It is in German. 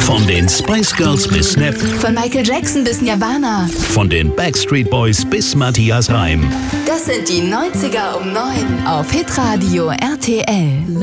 Von den Spice Girls bis Snap, Von Michael Jackson bis Nirvana. von den Backstreet Boys bis Matthias Reim. Das sind die 90er um 9 auf Hitradio RTL.